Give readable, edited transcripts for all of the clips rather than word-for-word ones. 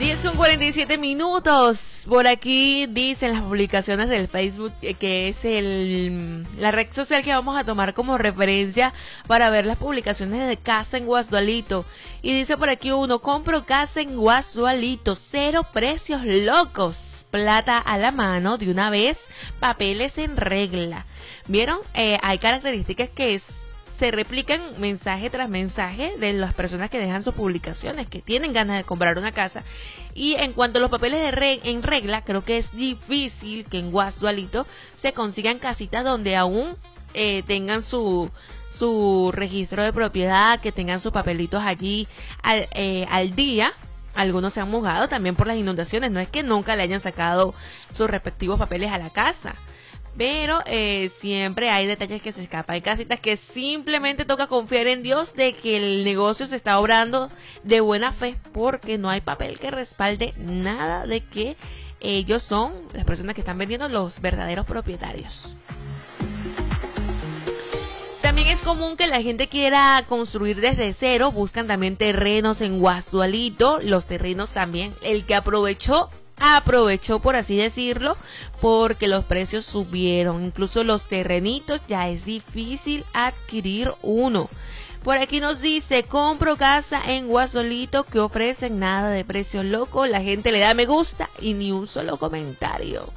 10:47. Por aquí dicen las publicaciones del Facebook que es la red social que vamos a tomar como referencia para ver las publicaciones de casa en Guasdualito. Y dice por aquí uno: compro casa en Guasdualito, 0 precios locos, plata a la mano de una vez, papeles en regla. ¿Vieron? Hay características que se replican mensaje tras mensaje de las personas que dejan sus publicaciones, que tienen ganas de comprar una casa. Y en cuanto a los papeles en regla, creo que es difícil que en Guasdualito se consigan casitas donde aún tengan su registro de propiedad, que tengan sus papelitos allí al día. Algunos se han mojado también por las inundaciones, no es que nunca le hayan sacado sus respectivos papeles a la casa. Pero siempre hay detalles que se escapan. Hay casitas que simplemente toca confiar en Dios de que el negocio se está obrando de buena fe, porque no hay papel que respalde nada de que ellos son las personas que están vendiendo, los verdaderos propietarios. También es común que la gente quiera construir desde cero. Buscan también terrenos en Guasdualito. Los terrenos también, el que aprovechó, por así decirlo, porque los precios subieron. Incluso los terrenitos ya es difícil adquirir uno. Por aquí nos dice: compro casa en Guasdualito, que ofrecen nada de precio loco. La gente le da me gusta y ni un solo comentario.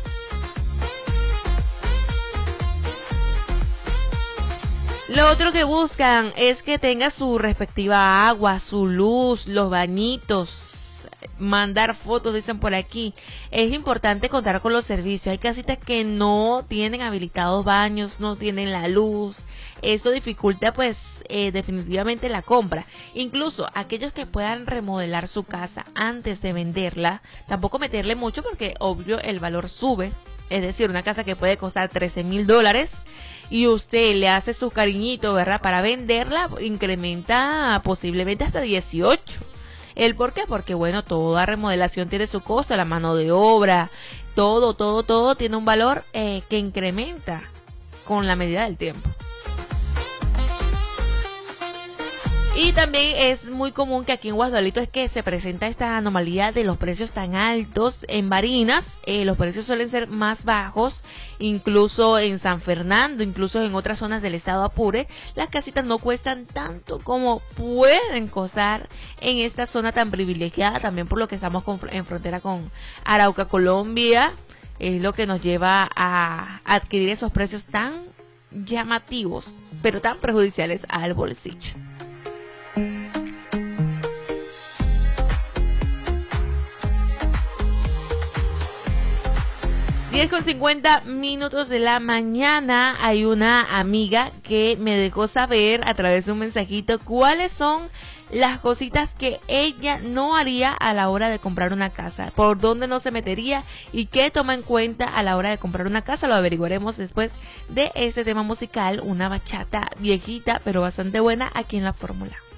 Lo otro que buscan es que tenga su respectiva agua, su luz, los bañitos, mandar fotos, dicen por aquí. Es importante contar con los servicios. Hay casitas que no tienen habilitados baños, no tienen la luz. Eso dificulta pues definitivamente la compra. Incluso aquellos que puedan remodelar su casa antes de venderla, tampoco meterle mucho porque obvio el valor sube. Es decir, una casa que puede costar $13,000 y usted le hace su cariñito, ¿verdad? Para venderla, incrementa posiblemente hasta 18. ¿El por qué? Porque bueno, toda remodelación tiene su costo, la mano de obra, todo tiene un valor que incrementa con la medida del tiempo. Y también es muy común que aquí en Guasdualito es que se presenta esta anomalía de los precios tan altos. En Barinas los precios suelen ser más bajos, incluso en San Fernando, incluso en otras zonas del estado Apure, las casitas no cuestan tanto como pueden costar en esta zona tan privilegiada, también por lo que estamos en frontera con Arauca, Colombia, es lo que nos lleva a adquirir esos precios tan llamativos, pero tan perjudiciales al bolsillo. 10:50 de la mañana. Hay una amiga que me dejó saber a través de un mensajito cuáles son las cositas que ella no haría a la hora de comprar una casa, por dónde no se metería y qué toma en cuenta a la hora de comprar una casa. Lo averiguaremos después de este tema musical, una bachata viejita pero bastante buena aquí en La Fórmula.